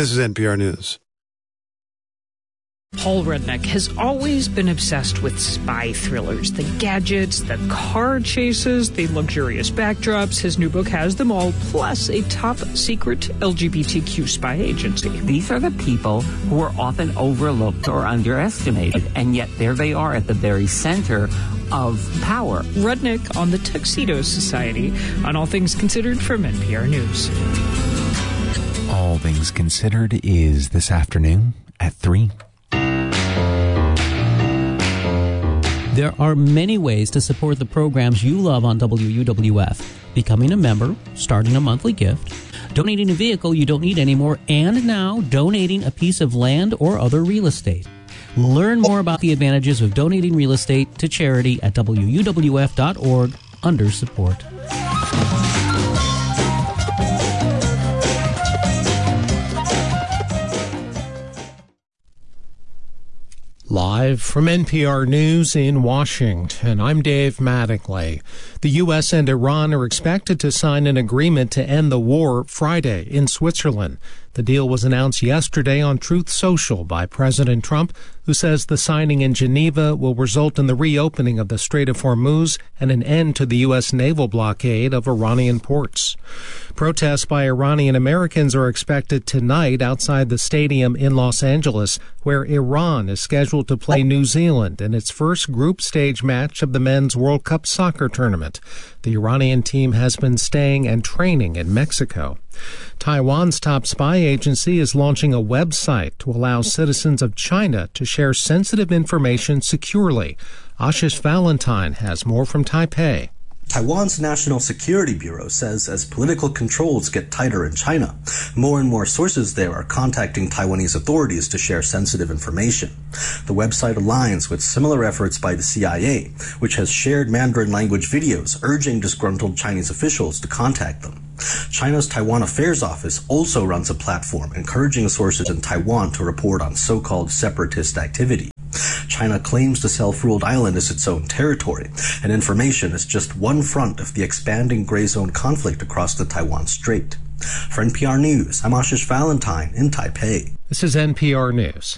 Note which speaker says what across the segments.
Speaker 1: This is NPR News.
Speaker 2: Paul Rudnick has always been obsessed with spy thrillers, the gadgets, the car chases, the luxurious backdrops. His new book has them all, plus a top-secret LGBTQ spy agency.
Speaker 3: These are the people who are often overlooked or underestimated, and yet there they are at the very center of power.
Speaker 2: Rudnick on the Tuxedo Society on All Things Considered from NPR News.
Speaker 4: All Things Considered is this afternoon at 3.
Speaker 5: There are many ways to support the programs you love on WUWF. Becoming a member, starting a monthly gift, donating a vehicle you don't need anymore, and now donating a piece of land or other real estate. Learn more about the advantages of donating real estate to charity at WUWF.org under support.
Speaker 6: Live from NPR News in Washington, I'm Dave Mattingly. The U.S. and Iran are expected to sign an agreement to end the war Friday in Switzerland. The deal was announced yesterday on Truth Social by President Trump, who says the signing in Geneva will result in the reopening of the Strait of Hormuz and an end to the U.S. naval blockade of Iranian ports. Protests by Iranian Americans are expected tonight outside the stadium in Los Angeles, where Iran is scheduled to play New Zealand in its first group stage match of the Men's World Cup soccer tournament. The Iranian team has been staying and training in Mexico. Taiwan's top spy agency is launching a website to allow citizens of China to share sensitive information securely. Ashish Valentine has more from Taipei.
Speaker 7: Taiwan's National Security Bureau says as political controls get tighter in China, more and more sources there are contacting Taiwanese authorities to share sensitive information. The website aligns with similar efforts by the CIA, which has shared Mandarin language videos urging disgruntled Chinese officials to contact them. China's Taiwan Affairs Office also runs a platform encouraging sources in Taiwan to report on so-called separatist activity. China claims the self-ruled island is its own territory, and information is just one front of the expanding gray zone conflict across the Taiwan Strait. For NPR News, I'm Ashish Valentine in Taipei.
Speaker 6: This is NPR News.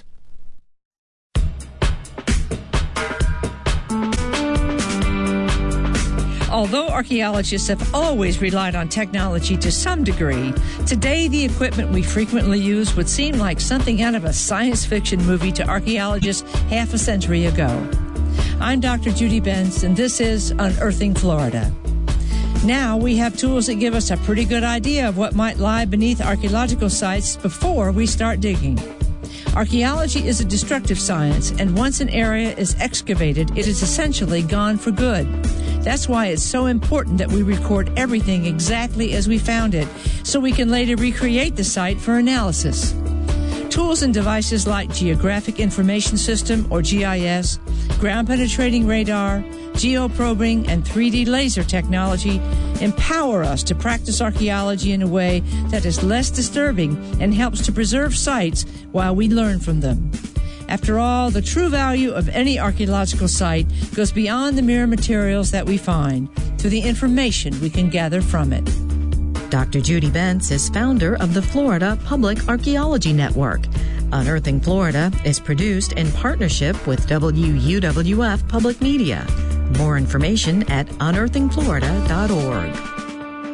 Speaker 8: Although archaeologists have always relied on technology to some degree, today the equipment we frequently use would seem like something out of a science fiction movie to archaeologists half a century ago. I'm Dr. Judy Benz, and this is Unearthing Florida. Now we have tools that give us a pretty good idea of what might lie beneath archaeological sites before we start digging. Archaeology is a destructive science, and once an area is excavated, it is essentially gone for good. That's why it's so important that we record everything exactly as we found it, so we can later recreate the site for analysis. Tools and devices like Geographic Information System, or GIS, ground-penetrating radar, geoprobing, and 3D laser technology empower us to practice archaeology in a way that is less disturbing and helps to preserve sites while we learn from them. After all, the true value of any archaeological site goes beyond the mere materials that we find to the information we can gather from it.
Speaker 9: Dr. Judy Benz is founder of the Florida Public Archaeology Network. Unearthing Florida is produced in partnership with WUWF Public Media. More information at unearthingflorida.org.